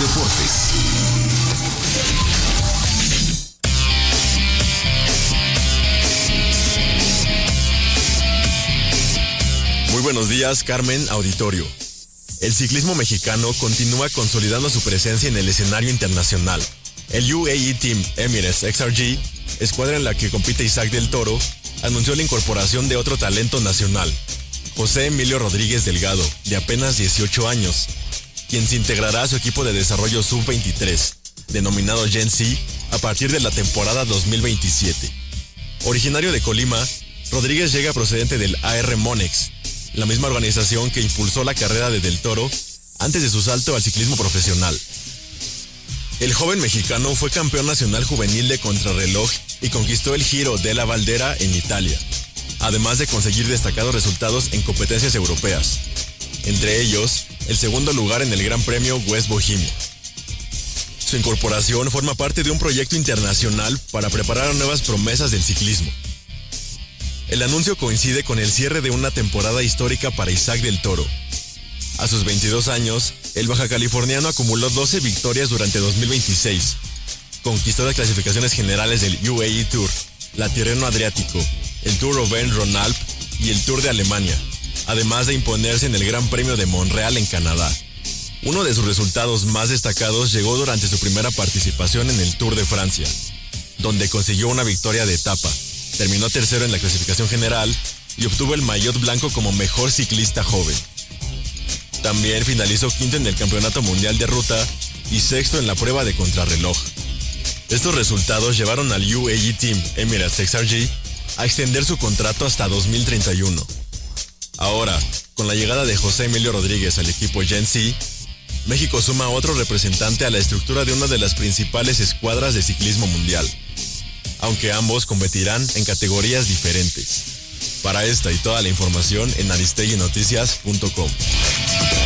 deportes. Muy buenos días, Carmen, auditorio. El ciclismo mexicano continúa consolidando su presencia en el escenario internacional. El UAE Team Emirates XRG, escuadra en la que compite Isaac del Toro, anunció la incorporación de otro talento nacional, José Emilio Rodríguez Delgado, de apenas 18 años, quien se integrará a su equipo de desarrollo sub-23, denominado Gen Z, a partir de la temporada 2027. Originario de Colima, Rodríguez llega procedente del AR Monex, la misma organización que impulsó la carrera de Del Toro antes de su salto al ciclismo profesional. El joven mexicano fue campeón nacional juvenil de contrarreloj y conquistó el Giro della Valdera en Italia, además de conseguir destacados resultados en competencias europeas, entre ellos el segundo lugar en el Gran Premio West Bohemia. Su incorporación forma parte de un proyecto internacional para preparar a nuevas promesas del ciclismo. El anuncio coincide con el cierre de una temporada histórica para Isaac del Toro. A sus 22 años, el baja californiano acumuló 12 victorias durante 2026. Conquistó las clasificaciones generales del UAE Tour, la Tirreno Adriático, el Tour Auvergne-Rhône-Alpes y el Tour de Alemania, además de imponerse en el Gran Premio de Montreal en Canadá. Uno de sus resultados más destacados llegó durante su primera participación en el Tour de Francia, donde consiguió una victoria de etapa. Terminó tercero en la clasificación general y obtuvo el maillot blanco como mejor ciclista joven. También finalizó quinto en el Campeonato Mundial de Ruta y sexto en la prueba de contrarreloj. Estos resultados llevaron al UAE Team Emirates XRG a extender su contrato hasta 2031. Ahora, con la llegada de José Emilio Rodríguez al equipo Gen Z, México suma otro representante a la estructura de una de las principales escuadras de ciclismo mundial, aunque ambos competirán en categorías diferentes. Para esta y toda la información en aristeguinoticias.com.